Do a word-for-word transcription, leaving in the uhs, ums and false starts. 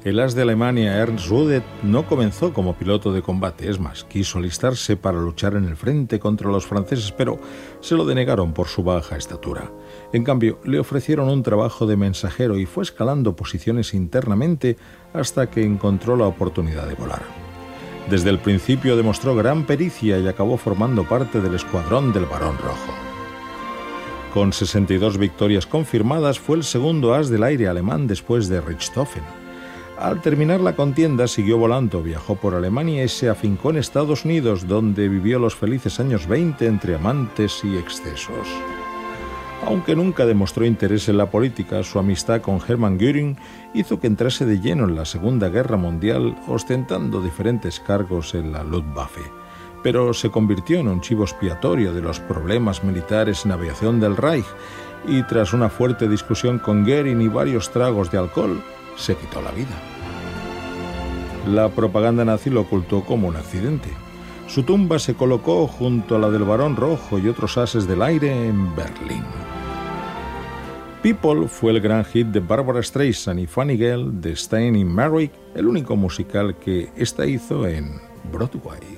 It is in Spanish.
El as de Alemania Ernst Rüdet no comenzó como piloto de combate, es más, quiso alistarse para luchar en el frente contra los franceses, pero se lo denegaron por su baja estatura. En cambio, le ofrecieron un trabajo de mensajero y fue escalando posiciones internamente hasta que encontró la oportunidad de volar. Desde el principio demostró gran pericia y acabó formando parte del escuadrón del Barón Rojo. Con sesenta y dos victorias confirmadas, fue el segundo as del aire alemán después de Richthofen. Al terminar la contienda siguió volando, viajó por Alemania y se afincó en Estados Unidos, donde vivió los felices años veinte entre amantes y excesos. Aunque nunca demostró interés en la política, su amistad con Hermann Göring hizo que entrase de lleno en la Segunda Guerra Mundial, ostentando diferentes cargos en la Luftwaffe. Pero se convirtió en un chivo expiatorio de los problemas militares en aviación del Reich y, tras una fuerte discusión con Göring y varios tragos de alcohol, se quitó la vida. La propaganda nazi lo ocultó como un accidente. Su tumba se colocó junto a la del Barón Rojo y otros ases del aire en Berlín. People fue el gran hit de Barbra Streisand y Funny Girl de Stein y Merrick, el único musical que ésta hizo en Broadway.